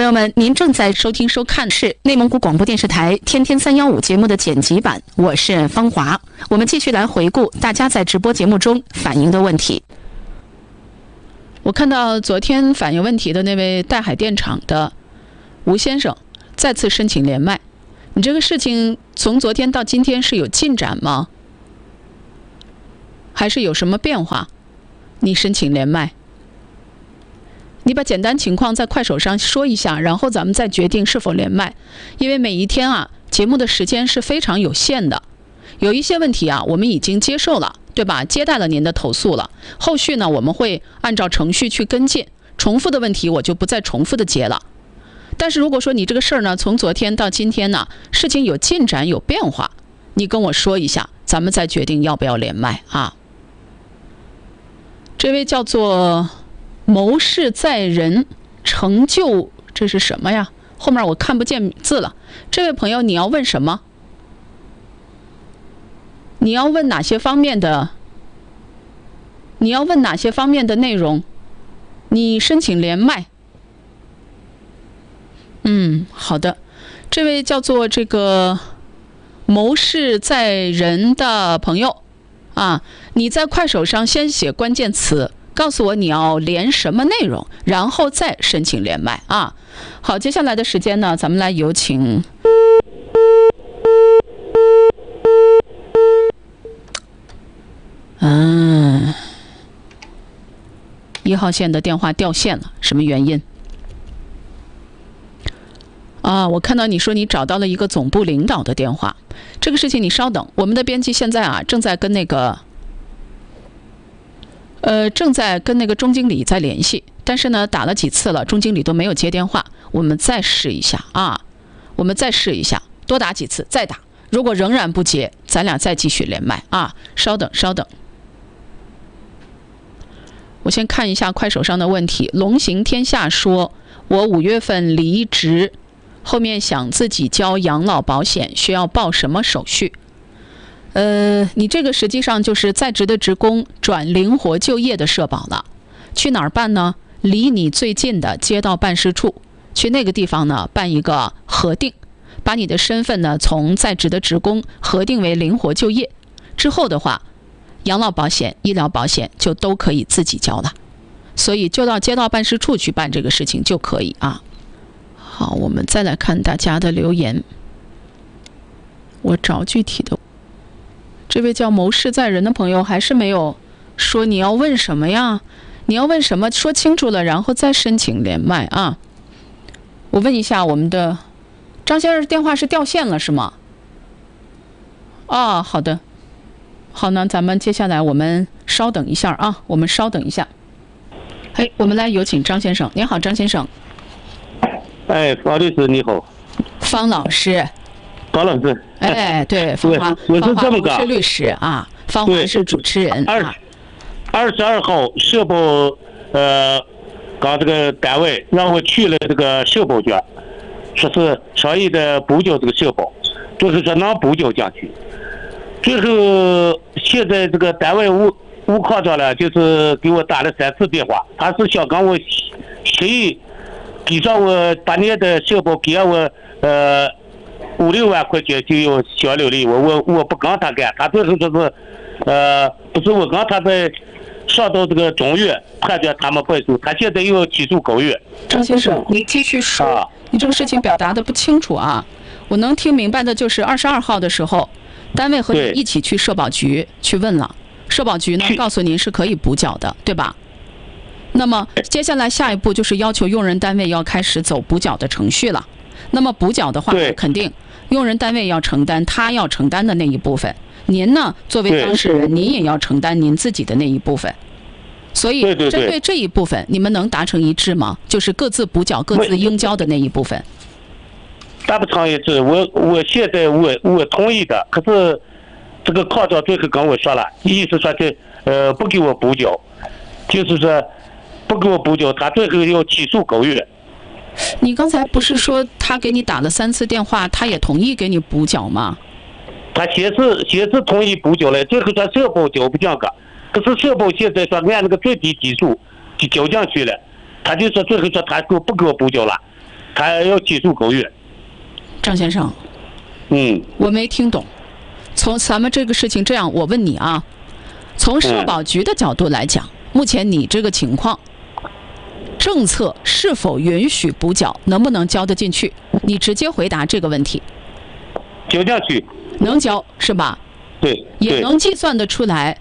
朋友们，您正在收听收看的是内蒙古广播电视台天天315节目的剪辑版，我是方华。我们继续来回顾大家在直播节目中反映的问题。我看到昨天反映问题的那位岱海电厂的吴先生再次申请连麦，你这个事情从昨天到今天是有进展吗？还是有什么变化？你申请连麦，你把简单情况在快手上说一下，然后咱们再决定是否连麦。因为每一天啊，节目的时间是非常有限的，有一些问题啊，我们已经接受了，对吧？接待了您的投诉了，后续呢，我们会按照程序去跟进。重复的问题我就不再重复的接了。但是如果说你这个事儿呢，从昨天到今天呢，事情有进展有变化，你跟我说一下，咱们再决定要不要连麦啊。这位叫做谋事在人，成就，这是什么呀？后面我看不见字了。这位朋友，你要问什么？你要问哪些方面的？你要问哪些方面的内容？你申请连麦。好的。这位叫做这个谋事在人的朋友啊，你在快手上先写关键词，告诉我你要连什么内容，然后再申请连麦啊。好，接下来的时间呢，咱们来有请1号线的电话掉线了，什么原因？我看到你说你找到了一个总部领导的电话，这个事情你稍等，我们的编辑现在啊正在跟那个钟经理在联系，但是呢打了几次了，钟经理都没有接电话，我们再试一下啊，我们再试一下，多打几次再打，如果仍然不接，咱俩再继续连麦啊，稍等。我先看一下快手上的问题。龙行天下说，我5月份离职，后面想自己交养老保险，需要报什么手续？你这个实际上就是在职的职工转灵活就业的社保了。去哪儿办呢？离你最近的街道办事处，去那个地方呢办一个核定，把你的身份呢从在职的职工核定为灵活就业之后的话，养老保险、医疗保险就都可以自己交了，所以就到街道办事处去办这个事情就可以啊。好，我们再来看大家的留言。我找具体的，这位叫谋事在人的朋友还是没有说你要问什么呀？你要问什么说清楚了，然后再申请连麦啊。我问一下我们的张先生，电话是掉线了是吗？好的。好呢，咱们接下来我们稍等一下啊，我们稍等一下。我们来有请张先生。您好，张先生。 方律师你好。 方老师。 方老师。 对，方华， 我是这么个。 方华不是律师啊，方华是主持人啊。 22号社保搞这个单位让我去了这个社保局，说是稍微的补缴这个社保，就是说能补缴进去。最后现在这个单位物科长了，就是给我打了3次电话，他是想跟我谁给上我8年的社保，给我5-6万块钱就要相留的，我不跟他干，他最后说是不是我跟他在上到这个中院判断他们败诉，他现在又要起诉高院。 张先生，你继续说，你这个事情表达的不清楚啊。我能听明白的就是22号的时候，单位和你一起去社保局去问了，社保局呢告诉您是可以补缴的，对吧？那么接下来下一步就是要求用人单位要开始走补缴的程序了。那么补缴的话，肯定用人单位要承担他要承担的那一部分，您呢作为当事人，您也要承担您自己的那一部分。所以针对这一部分，你们能达成一致吗？就是各自补缴各自应交的那一部分。 达不成一致，我现在我同意的，可是这个科长最后跟我说了，意思说的不给我补缴，就是说不给我补缴，他最后要起诉高院。 你刚才不是说他给你打了3次电话，他也同意给你补缴吗？ 他先是同意补缴了，最后说社保缴不进去，可是社保现在说按那个最低基数就交进去了，他就说最后说他不给我补缴了。 他要技术够远。 张先生，我没听懂。从咱们这个事情这样，我问你啊，从社保局的角度来讲，目前你这个情况，政策是否允许补缴，能不能交得进去？你直接回答这个问题。 交下去。 能交是吧？ 对。 也能计算得出来，